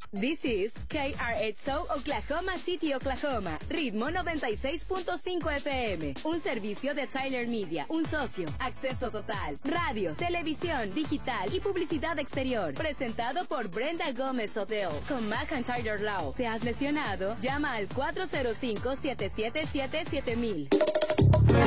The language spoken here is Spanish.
This is KRXO Oklahoma City, Oklahoma. Ritmo 96.5 FM. Un servicio de Tyler Media. Un socio. Acceso total. Radio, televisión, digital y publicidad exterior. Presentado por Brenda Gómez Hotel. Con Mac and Tyler Lau. ¿Te has lesionado? Llama al 405-777-7000.